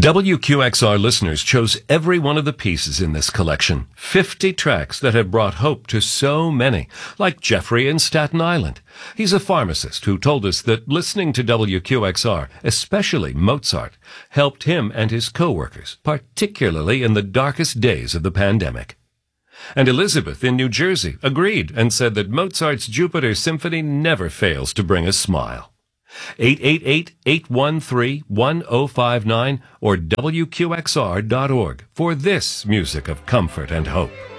WQXR listeners chose every one of the pieces in this collection. 50 tracks that have brought hope to so many, like Jeffrey in Staten Island. He's a pharmacist who told us that listening to WQXR, especially Mozart, helped him and his coworkers, particularly in the darkest days of the pandemic. And Elizabeth in New Jersey agreed and said that Mozart's Jupiter Symphony never fails to bring a smile. 888-813-1059 or WQXR.org for this music of comfort and hope.